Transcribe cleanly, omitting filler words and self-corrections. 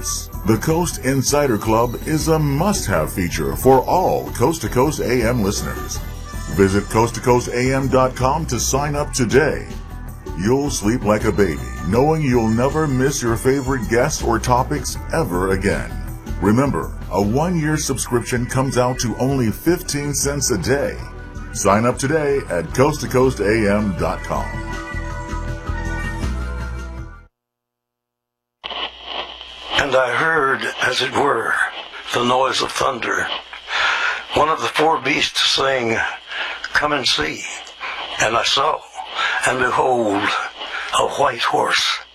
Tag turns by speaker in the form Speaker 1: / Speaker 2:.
Speaker 1: news. The Coast Insider Club is a must-have feature for all Coast to Coast AM listeners. Visit coasttocoastam.com to sign up today. You'll sleep like a baby, knowing you'll never miss your favorite guests or topics ever again. Remember, a 1-year subscription comes out to only 15 cents a day. Sign up today at coasttocoastam.com.
Speaker 2: And I heard, as it were, the noise of thunder. One of the four beasts saying, "Come and see." And I saw, and behold, a white horse.